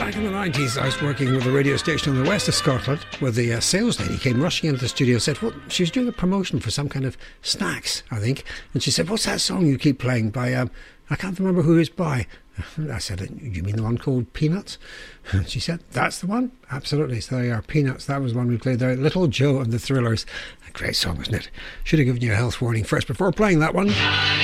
Back in the 90s, I was working with a radio station in the west of Scotland where the sales lady came rushing into the studio and said, well, she was doing a promotion for some kind of snacks, I think. And she said, what's that song you keep playing by, I can't remember who it's by. I said, you mean the one called Peanuts? And she said, that's the one. Absolutely. So there you are, Peanuts. That was one we played there. Little Joe and the Thrillers. A great song, isn't it? Should have given you a health warning first before playing that one.